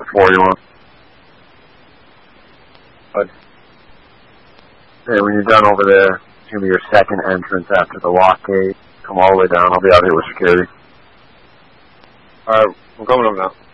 before you want. But hey, when you're done over there, it's going to be your second entrance after the lock gate. Come all the way down. I'll be out here with security. Alright, I'm coming up now.